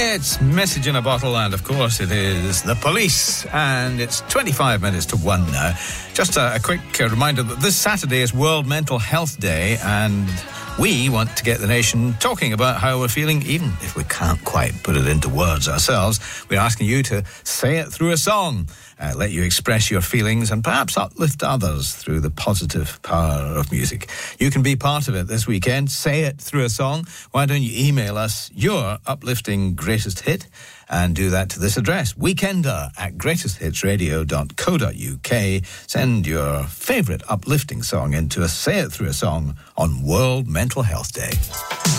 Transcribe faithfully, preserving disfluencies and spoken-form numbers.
It's Message in a Bottle, and of course it is The Police, and it's twenty-five minutes to one now. Just a, a quick uh, reminder that this Saturday is World Mental Health Day, and we want to get the nation talking about how we're feeling, even if we can't quite put it into words ourselves. We're asking you to say it through a song, uh, let you express your feelings and perhaps uplift others through the positive power of music. You can be part of it this weekend. Say it through a song. Why don't you email us your uplifting greatest hit, and do that to this address, weekender at greatest hits radio dot co dot uk. Send your favourite uplifting song in to us. Say it through a song on World Mental Health Day.